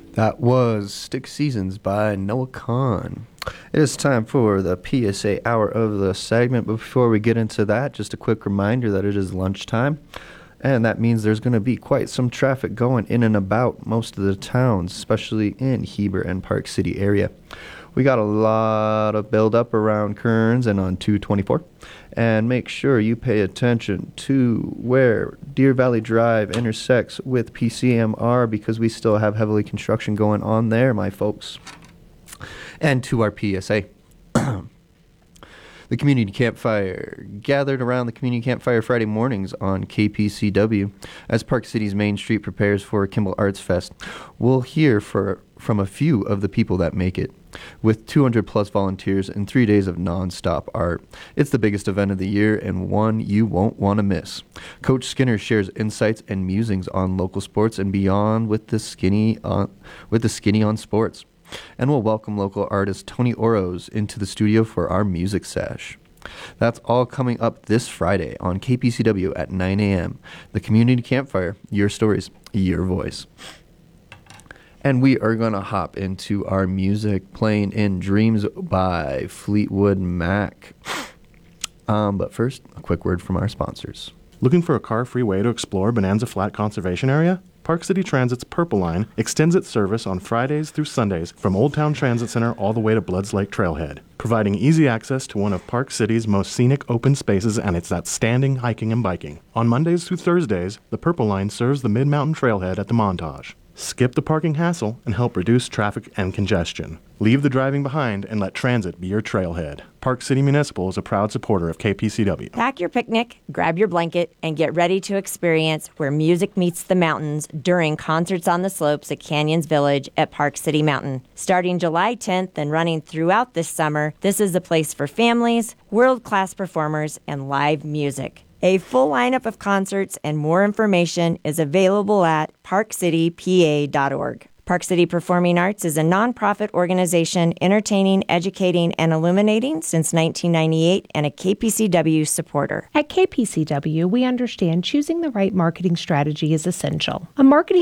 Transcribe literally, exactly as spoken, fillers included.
That was Stick Seasons by Noah Kahn. It is time for the P S A hour of the segment, but before we get into that, just a quick reminder that it is lunchtime, and that means there's going to be quite some traffic going in and about most of the towns, especially in Heber and Park City area. We got a lot of buildup around Kearns and on two twenty-four, and make sure you pay attention to where Deer Valley Drive intersects with P C M R because we still have heavily construction going on there, my folks. And to our P S A. The Community Campfire gathered around the Community Campfire Friday mornings on K P C W as Park City's Main Street prepares for Kimball Arts Fest. We'll hear for, from a few of the people that make it. With two hundred plus volunteers and three days of non-stop art. It's the biggest event of the year and one you won't want to miss. Coach Skinner shares insights and musings on local sports and beyond with the skinny on, with the skinny on sports. And we'll welcome local artist Tony Oros into the studio for our music sesh. That's all coming up this Friday on K P C W at nine a.m. The Community Campfire, your stories, your voice. And we are going to hop into our music, playing in Dreams by Fleetwood Mac. Um, but first, a quick word from our sponsors. Looking for a car-free way to explore Bonanza Flat Conservation Area? Park City Transit's Purple Line extends its service on Fridays through Sundays from Old Town Transit Center all the way to Bloods Lake Trailhead, providing easy access to one of Park City's most scenic open spaces and its outstanding hiking and biking. On Mondays through Thursdays, the Purple Line serves the Mid-Mountain Trailhead at the Montage. Skip the parking hassle and help reduce traffic and congestion. Leave the driving behind and let transit be your trailhead. Park City Municipal is a proud supporter of K P C W. Pack your picnic, grab your blanket, and get ready to experience where music meets the mountains during concerts on the slopes at Canyons Village at Park City Mountain. Starting July tenth and running throughout this summer, this is a place for families, world-class performers, and live music. A full lineup of concerts and more information is available at park city p a dot org. Park City Performing Arts is a nonprofit organization entertaining, educating, and illuminating since nineteen ninety-eight and a K P C W supporter. At K P C W, we understand choosing the right marketing strategy is essential. A marketing